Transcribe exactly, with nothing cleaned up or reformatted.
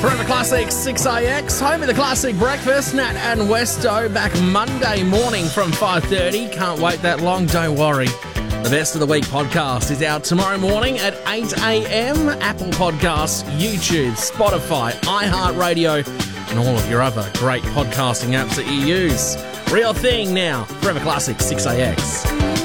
Forever Classic six A X, home of the Classic Breakfast. Nat and Westo back Monday morning from five thirty. Can't wait that long, don't worry. The Best of the Week podcast is out tomorrow morning at eight a.m. Apple Podcasts, YouTube, Spotify, iHeartRadio, and all of your other great podcasting apps that you use. Real thing now. Forever Classic six A X.